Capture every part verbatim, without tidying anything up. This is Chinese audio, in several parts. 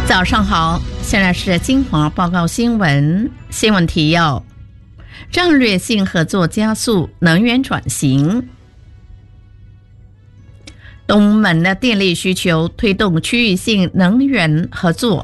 早上好，现在是金华报告新闻。新闻提要：战略性合作加速能源转型。东盟的电力需求推动区域性能源合作。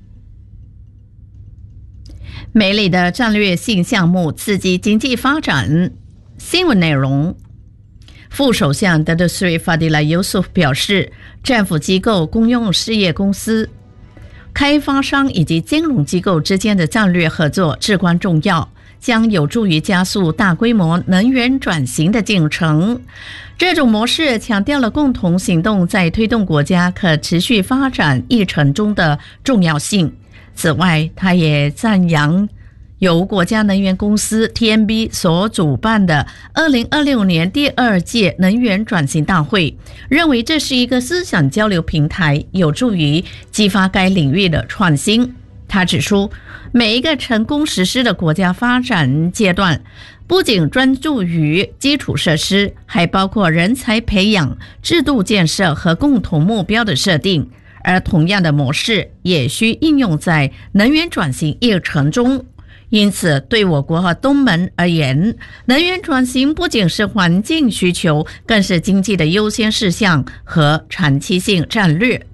美里的战略性项目刺激经济发展。新闻内容：副首相德德斯瑞法迪拉尤苏夫表示，政府机构、公用事业公司、开发商以及金融机构之间的战略合作至关重要，将有助于加速大规模能源转型的进程。这种模式强调了共同行动在推动国家可持续发展议程中的重要性。此外，他也赞扬由国家能源公司 T N B 所主办的二零二六年第二届能源转型大会，认为这是一个思想交流平台，有助于激发该领域的创新。他指出，每一个成功实施的国家发展阶段，不仅专注于基础设施，还包括人才培养、制度建设和共同目标的设定。而同样的模式也需应用在能源转型议程中。因此，对我国和东盟而言，能源转型不仅是环境需求，更是经济的优先事项和长期性战略。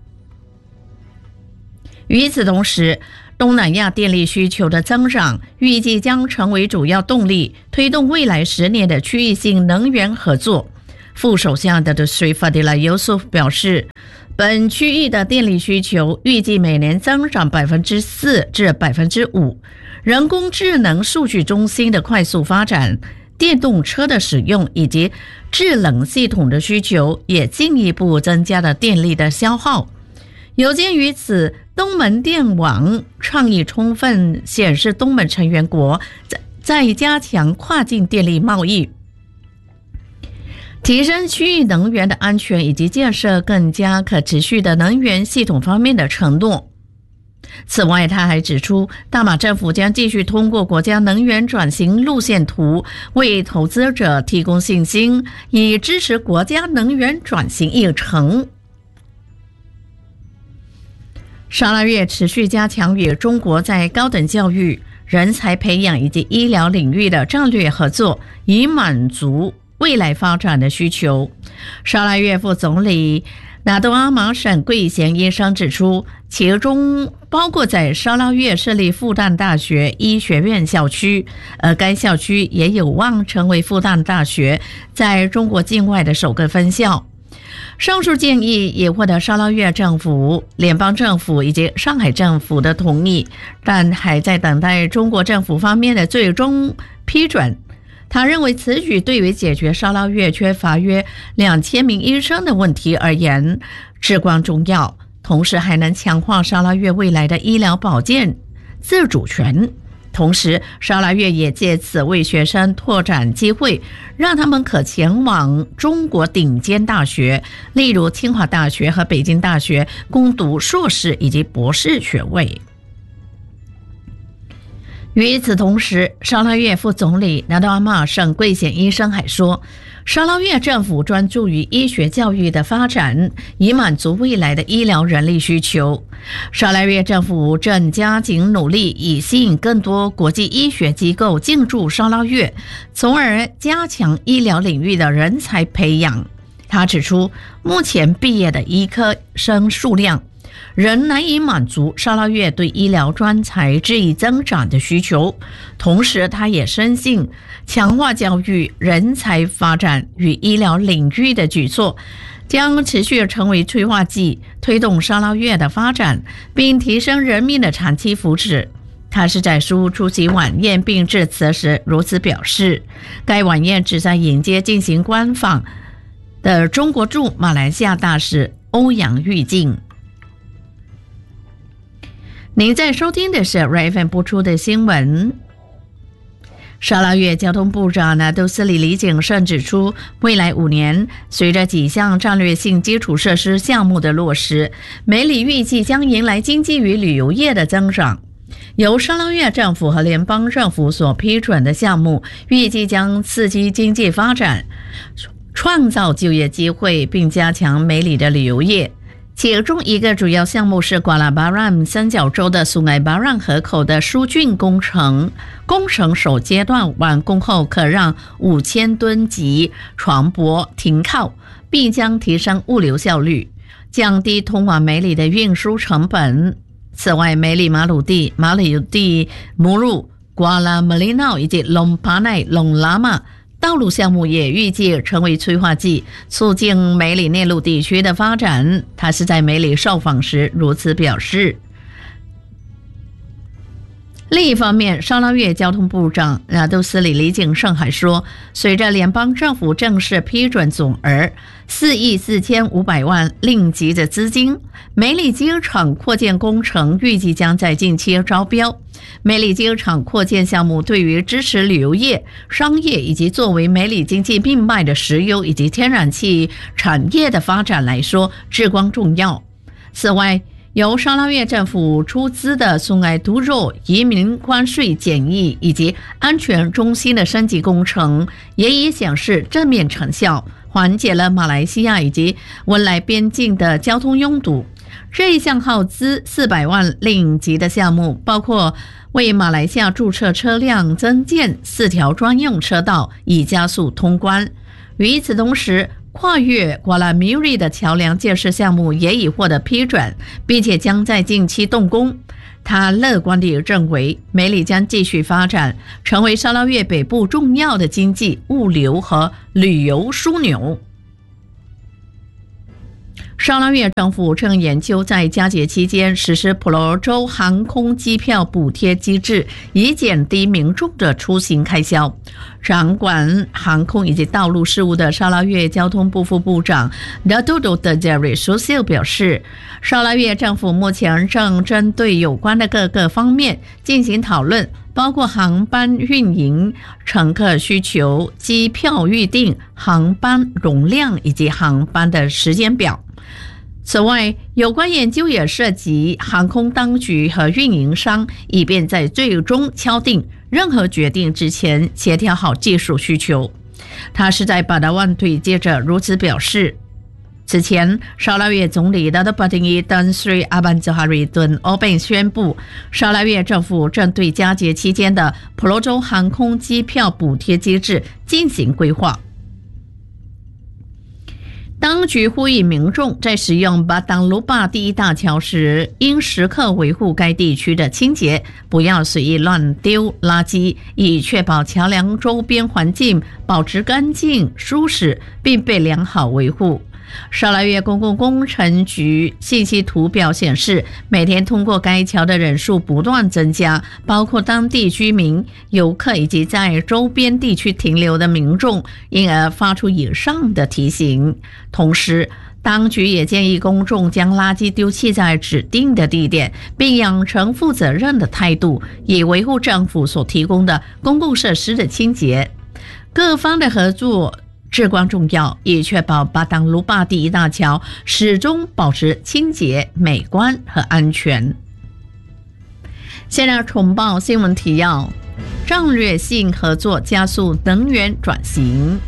与此同时，东南亚电力需求的增长预计将成为主要动力，推动未来十年的区域性能源合作。副首相德德斯瑞法迪拉尤苏夫表示，本区域的电力需求预计每年增长百分之四至百分之五。人工智能数据中心的快速发展、电动车的使用以及制冷系统的需求，也进一步增加了电力的消耗。有鉴于此，东盟电网倡议充分显示东盟成员国在在加强跨境电力贸易、提升区域能源的安全以及建设更加可持续的能源系统方面的承诺。此外，他还指出，大马政府将继续通过国家能源转型路线图为投资者提供信心，以支持国家能源转型议程。沙拉越持续加强与中国在高等教育、人才培养以及医疗领域的战略合作，以满足未来发展的需求。沙拉越副总理纳杜阿马省贵贤医生指出，其中包括在沙拉越设立复旦大学医学院校区，而该校区也有望成为复旦大学在中国境外的首个分校。上述建议也获得沙拉越政府、联邦政府以及上海政府的同意，但还在等待中国政府方面的最终批准。他认为此举对于解决沙拉越缺乏约两千名医生的问题而言至关重要，同时还能强化沙拉越未来的医疗保健自主权。同时，沙拉越也借此为学生拓展机会，让他们可前往中国顶尖大学，例如清华大学和北京大学，攻读硕士以及博士学位。与此同时，沙拉越副总理纳杜阿马省贵贤医生还说，沙拉越政府专注于医学教育的发展，以满足未来的医疗人力需求。沙拉越政府正加紧努力，以吸引更多国际医学机构进驻沙拉越，从而加强医疗领域的人才培养。他指出，目前毕业的医科生数量仍难以满足沙拉越对医疗专才日益增长的需求。同时，他也深信强化教育、人才发展与医疗领域的举措将持续成为催化剂，推动沙拉越的发展，并提升人民的长期福祉。他是在书出席晚宴并致辞时如此表示。该晚宴旨在迎接进行官访的中国驻马来西亚大使欧阳玉靖。您在收听的是 R F M 播出的新闻。沙拉越交通部长纳杜斯里李景胜指出，未来五年，随着几项战略性基础设施项目的落实，梅里预计将迎来经济与旅游业的增长。由沙拉越政府和联邦政府所批准的项目，预计将刺激经济发展，创造就业机会，并加强梅里的旅游业。 其中一个主要项目是瓜拉巴兰三角洲的苏埃巴让河口的疏浚工程。工程首阶段完工后，可让五千吨级船舶停靠，并将提升物流效率，降低通往梅里的运输成本。此外，梅里马鲁地、马里地母乳、瓜拉马里纳以及隆帕奈、隆拉玛道路项目也预计成为催化剂，促进梅里内陆地区的发展。他是在梅里受访时如此表示。另一方面，沙拉越交通部长拿督斯里李景胜还说，随着联邦政府正式批准总额四亿四千五百万令吉的资金，梅里机场扩建工程预计将在近期招标。梅里机场扩建项目对于支持旅游业、商业以及作为梅里经济命脉的石油以及天然气产业的发展来说至关重要。此外，由沙拉越政府出资的苏埃都肉移民关税检疫以及安全中心的升级工程也已显示正面成效，缓解了马来西亚以及文莱边境的交通拥堵。这一项耗资四百万令吉的项目包括为马来西亚注册车辆增建四条专用车道，以加速通关。与此同时，跨越瓜拉米瑞的桥梁建设项目也已获得批准，并且将在近期动工。他乐观地认为，梅里将继续发展，成为沙拉越北部重要的经济、物流和旅游枢纽。沙拉越政府正研究在佳节期间实施普罗州航空机票补贴机制，以减低民众的出行开销。掌管航空以及道路事务的沙拉越交通部副部长 Datuk Doktor Jerry Susil 表示，沙拉越政府目前正针对有关的各个方面进行讨论，包括航班运营、乘客需求、机票预订、航班容量以及航班的时间表。此外，有关研究也涉及航空当局和运营商，以便在最终敲定任何决定之前协调好技术需求。他是在巴达万对记者如此表示。此前，沙拉越总理达德巴丁伊丹斯瑞阿班泽哈瑞顿欧本宣布，沙拉越政府正对佳节期间的普罗州航空机票补贴机制进行规划。当局呼吁民众在使用巴当卢巴第一大桥时，应时刻维护该地区的清洁，不要随意乱丢垃圾，以确保桥梁周边环境保持干净、舒适，并被良好维护。沙拉越公共工程局信息图表显示，每天通过该桥的人数不断增加，包括当地居民、游客以及在周边地区停留的民众，因而发出以上的提醒。同时，当局也建议公众将垃圾丢弃在指定的地点，并养成负责任的态度，以维护政府所提供的公共设施的清洁。各方的合作至关重要，以确保巴当卢巴第一大桥始终保持清洁、美观和安全。现在重报新闻提要：战略性合作加速能源转型。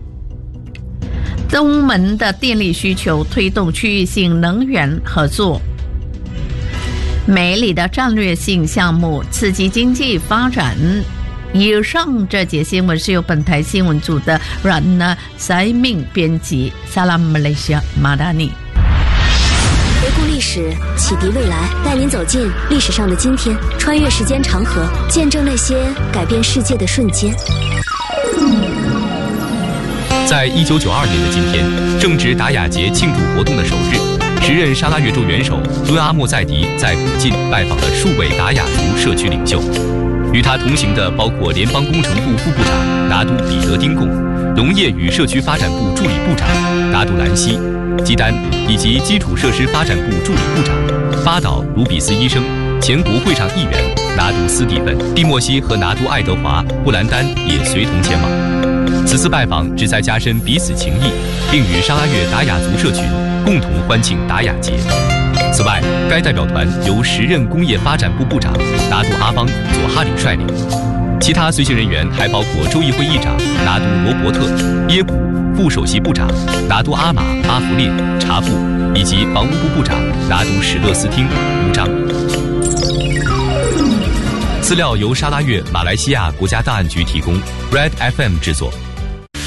东盟的电力需求推动区域性能源合作。梅里的战略性项目刺激经济发展。以上这节新闻是由本台新闻组的 Rana Saimin 编辑。萨拉姆马来西亚马达尼。 回顾历史，启迪未来，带您走进历史上的今天，穿越时间长河，见证那些改变世界的瞬间。 在一九九二年的今天，正值达雅节庆祝活动的首日，时任沙拉越州元首敦阿莫在迪在附近拜访了数位达雅族社区领袖。与他同行的包括联邦工程部副部长拿督彼得丁贡、农业与社区发展部助理部长拿督兰西、基丹以及基础设施发展部助理部长巴岛卢比斯医生、前国会上议员拿督斯蒂芬、蒂莫西和拿督爱德华布兰丹也随同前往。此次拜访旨在加深彼此情谊，并与沙拉越达雅族社群共同欢庆达雅节。此外，该代表团由时任工业发展部部长拿督阿邦佐哈里率领，其他随行人员还包括州议会议长拿督罗伯特、耶古、 副首席部长拿督阿玛·阿弗列·查布以及防务部部长拿督史勒斯汀·乌章。资料由沙拉越马来西亚国家档案局提供 ，Red F M 制作。